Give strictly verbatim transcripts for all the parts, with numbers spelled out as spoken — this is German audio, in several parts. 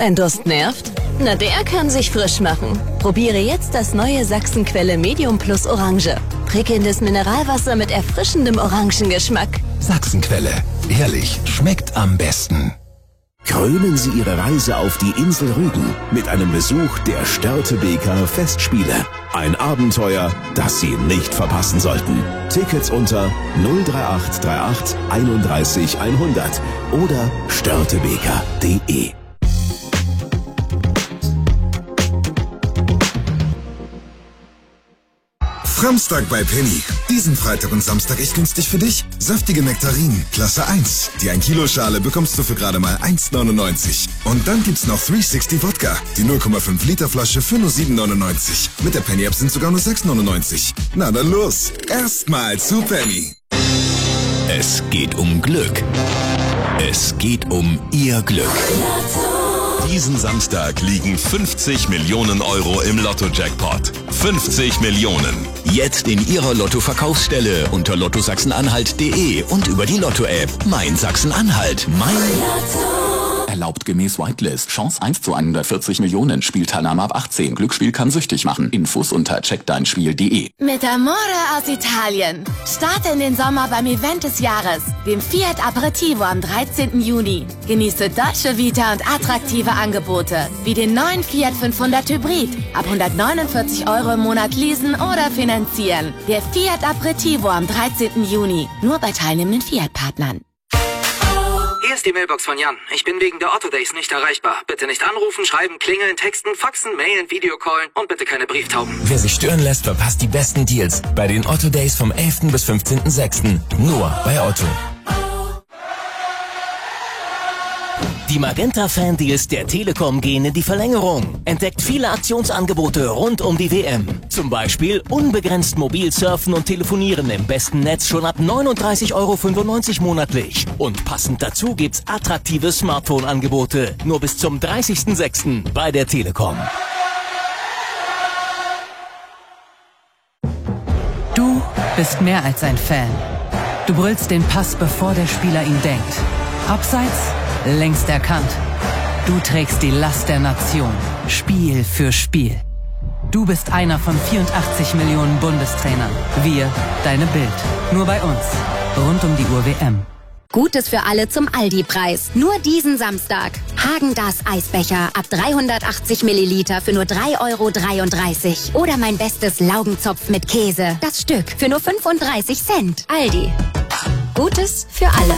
Dein Durst nervt? Na, der kann sich frisch machen. Probiere jetzt das neue Sachsenquelle Medium Plus Orange. Prickelndes Mineralwasser mit erfrischendem Orangengeschmack. Sachsenquelle. Ehrlich, schmeckt am besten. Krönen Sie Ihre Reise auf die Insel Rügen mit einem Besuch der Störtebeker Festspiele. Ein Abenteuer, das Sie nicht verpassen sollten. Tickets unter null drei acht drei acht einunddreißig hundert oder störtebeker punkt de. Samstag bei Penny. Diesen Freitag und Samstag echt günstig für dich. Saftige Nektarinen, Klasse eins. Die ein Kilo Schale bekommst du für gerade mal eins neunundneunzig. Und dann gibt's noch dreihundertsechzig Wodka. Die null Komma fünf Liter Flasche für nur sieben neunundneunzig. Mit der Penny App sind sogar nur sechs neunundneunzig. Na dann los. Erstmal zu Penny. Es geht um Glück. Es geht um Ihr Glück. Diesen Samstag liegen fünfzig Millionen Euro im Lotto-Jackpot. fünfzig Millionen. Jetzt in Ihrer Lotto-Verkaufsstelle unter lotto sachsen-anhalt punkt de und über die Lotto-App. Mein Sachsen-Anhalt. Mein Lotto. Erlaubt gemäß Whitelist. Chance eins zu hundertvierzig Millionen. Spielteilnahme ab achtzehn. Glücksspiel kann süchtig machen. Infos unter check dein spiel punkt de. Mit Amore aus Italien. Starte in den Sommer beim Event des Jahres, dem Fiat Aperitivo am dreizehnten Juni. Genieße Dolce Vita und attraktive Angebote, wie den neuen Fiat fünfhundert Hybrid. Ab hundertneunundvierzig Euro im Monat leasen oder finanzieren. Der Fiat Aperitivo am dreizehnten Juni. Nur bei teilnehmenden Fiat-Partnern. Hier ist die Mailbox von Jan. Ich bin wegen der Otto Days nicht erreichbar. Bitte nicht anrufen, schreiben, klingeln, texten, faxen, mailen, Videocallen und bitte keine Brieftauben. Wer sich stören lässt, verpasst die besten Deals bei den Otto Days vom elften bis fünfzehnten sechsten Nur bei Otto. Die Magenta-Fan-Deals der Telekom gehen in die Verlängerung. Entdeckt viele Aktionsangebote rund um die W M. Zum Beispiel unbegrenzt mobil surfen und telefonieren im besten Netz schon ab neununddreißig Euro fünfundneunzig monatlich. Und passend dazu gibt's attraktive Smartphone-Angebote. Nur bis zum dreißigsten sechsten bei der Telekom. Du bist mehr als ein Fan. Du brüllst den Pass, bevor der Spieler ihn denkt. Abseits? Längst erkannt. Du trägst die Last der Nation. Spiel für Spiel. Du bist einer von vierundachtzig Millionen Bundestrainern. Wir, deine Bild. Nur bei uns. Rund um die Uhr W M. Gutes für alle zum Aldi-Preis. Nur diesen Samstag. Häagen-Dazs Eisbecher ab dreihundertachtzig Milliliter für nur drei Euro dreiunddreißig. Oder mein bestes Laugenzopf mit Käse. Das Stück für nur fünfunddreißig Cent. Aldi. Gutes für alle.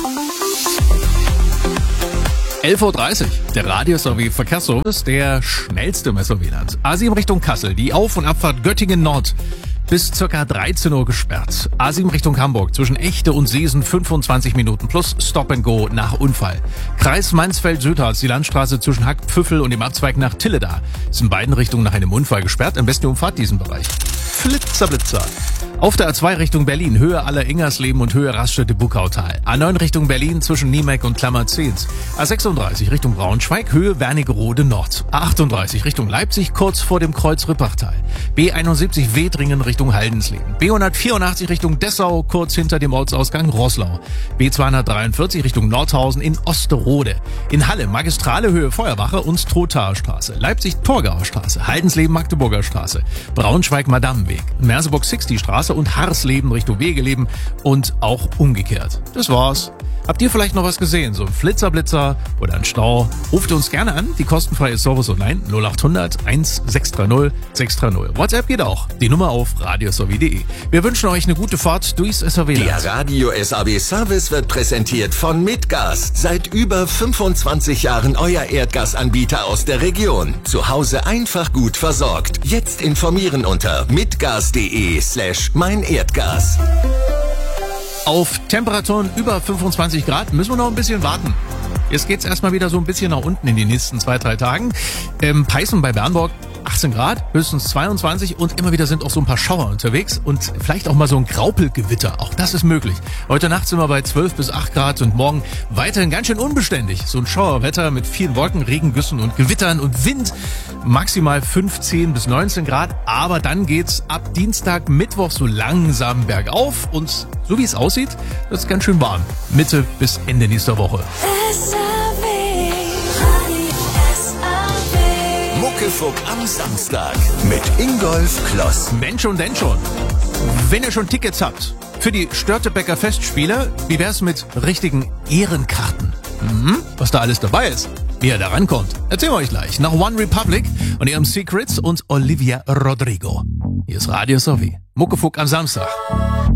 elf Uhr dreißig, der Radio-Sowie Verkehrsservice, der schnellste im S O W-Land. A sieben Richtung Kassel, die Auf- und Abfahrt Göttingen Nord. Bis ca. dreizehn Uhr gesperrt. A sieben Richtung Hamburg, zwischen Echte und Seesen fünfundzwanzig Minuten plus Stop and Go nach Unfall. Kreis Mansfeld-Südharz, die Landstraße zwischen Hackpfüffel und dem Abzweig nach Tilleda. Ist in beiden Richtungen nach einem Unfall gesperrt. Am besten umfahrt diesen Bereich. Flitzer, Blitzer. Auf der A zwei Richtung Berlin, Höhe Aller Ingersleben und Höhe Raststätte Buckautal. A neun Richtung Berlin zwischen Niemeck und Klammerzehns. A sechsunddreißig Richtung Braunschweig, Höhe Wernigerode Nord. A achtunddreißig Richtung Leipzig, kurz vor dem Kreuz Rippachtal. B einundsiebzig Wedringen Richtung Haldensleben. B hundertvierundachtzig Richtung Dessau, kurz hinter dem Ortsausgang Roßlau. B zweihundertdreiundvierzig Richtung Nordhausen in Osterode. In Halle Magistrale Höhe Feuerwache und Trothaer Straße. Leipzig Torgauer Straße. Haldensleben Magdeburger Straße. Braunschweig Madamenweg. Merseburg sechzig Straße und Harsleben Richtung Wegeleben und auch umgekehrt. Das war's. Habt ihr vielleicht noch was gesehen? So ein Flitzerblitzer oder ein Stau? Ruft uns gerne an. Die kostenfreie Service online null acht hundert sechs drei null sechs drei null. WhatsApp geht auch. Die Nummer auf radiosowie punkt de. Wir wünschen euch eine gute Fahrt durchs S A W-Land. Der Radio S A W Service wird präsentiert von Mitgas. Seit über fünfundzwanzig Jahren euer Erdgasanbieter aus der Region. Zu Hause einfach gut versorgt. Jetzt informieren unter mitgas.de slash mein Erdgas. Auf Temperaturen über fünfundzwanzig Grad müssen wir noch ein bisschen warten. Jetzt geht's erstmal wieder so ein bisschen nach unten in den nächsten zwei, drei Tagen. Ähm, Peißen bei Bernburg achtzehn Grad, höchstens zweiundzwanzig und immer wieder sind auch so ein paar Schauer unterwegs und vielleicht auch mal so ein Graupelgewitter. Auch das ist möglich. Heute Nacht sind wir bei zwölf bis acht Grad und morgen weiterhin ganz schön unbeständig. So ein Schauerwetter mit vielen Wolken, Regengüssen und Gewittern und Wind. Maximal fünfzehn bis neunzehn Grad, aber dann geht's ab Dienstag, Mittwoch so langsam bergauf und so wie es aussieht, wird es ganz schön warm. Mitte bis Ende nächster Woche. S A W, S A W. Muckefuck am Samstag mit Ingolf Kloss. Mensch und denn schon. Wenn ihr schon Tickets habt für die Störtebeker Festspiele, wie wär's mit richtigen Ehrenkarten? Mhm, was da alles dabei ist, wie ihr da rankommt, erzählen wir euch gleich. Nach One Republic und ihrem Secrets und Olivia Rodrigo. Hier ist Radio Sowie. Muckefuck am Samstag.